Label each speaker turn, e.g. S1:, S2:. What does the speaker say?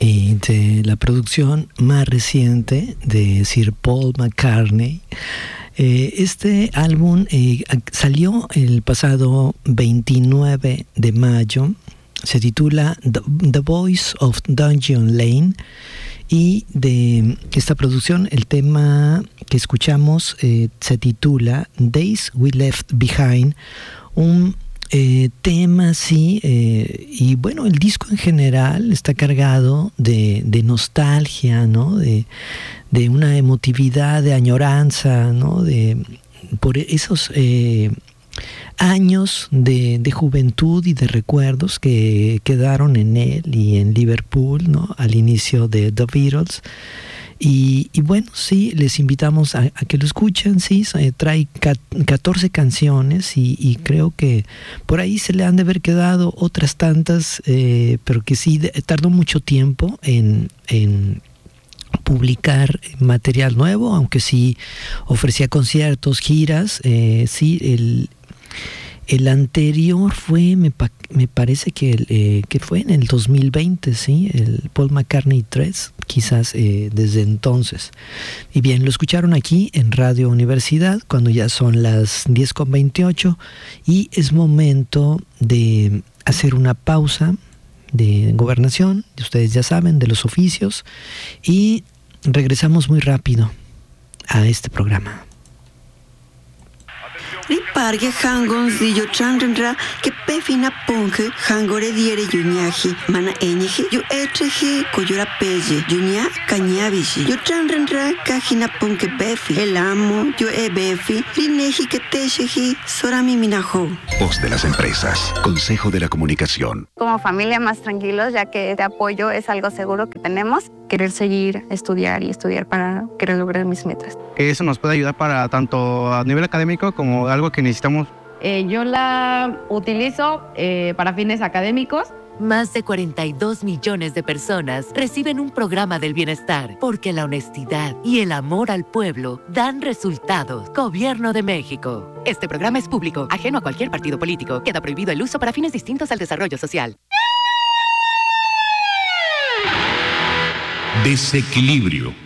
S1: y de la producción más reciente de Sir Paul McCartney. Este álbum salió el pasado 29 de mayo, se titula The Voice of Dungeon Lane, y de esta producción el tema que escuchamos se titula Days We Left Behind, un tema sí, y bueno, el disco en general está cargado de nostalgia, ¿no? De una emotividad, de añoranza, ¿no? Por esos años de juventud y de recuerdos que quedaron en él y en Liverpool, ¿no? Al inicio de The Beatles. Y bueno, sí, les invitamos a que lo escuchen, sí, trae 14 canciones y creo que por ahí se le han de haber quedado otras tantas, pero que sí, tardó mucho tiempo en publicar material nuevo, aunque sí ofrecía conciertos, giras, sí, el anterior fue, me parece que fue en el 2020, ¿sí? El Paul McCartney 3, quizás desde entonces. Y bien, lo escucharon aquí en Radio Universidad, cuando ya son las 10:28, y es momento de hacer una pausa de gobernación, ustedes ya saben, de los oficios, y regresamos muy rápido a este programa.
S2: Riparge hangon zillo chanrenra que pefina ponge hangore diere yuñaji mana eñeji yu etreji koyura pelle yuña cañabishi yu chanrenra kajina ponge befi el amo yu befi rineji que techeji sorami minajo.
S3: Voz de las empresas, Consejo de la Comunicación.
S4: Como familia más tranquilos, ya que este apoyo es algo seguro que tenemos. Querer seguir, estudiar para querer lograr mis metas.
S5: Eso nos puede ayudar para tanto a nivel académico como algo que necesitamos.
S6: Yo la utilizo para fines académicos.
S7: Más de 42 millones de personas reciben un programa del bienestar porque la honestidad y el amor al pueblo dan resultados. Gobierno de México. Este programa es público, ajeno a cualquier partido político. Queda prohibido el uso para fines distintos al desarrollo social.
S3: Desequilibrio.